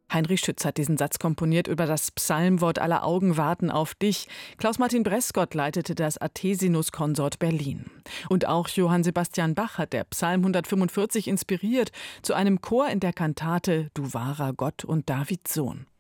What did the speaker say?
Heinrich Schütz hat diesen Satz komponiert über das Psalmwort „Aller Augen warten auf dich". Klaus-Martin Bresgott leitete das Athesinus-Konsort Berlin. Und auch Johann Sebastian Bach hat der Psalm 145 inspiriert zu einem Chor in der Kantate »Du wahrer Gott und Davids Sohn«.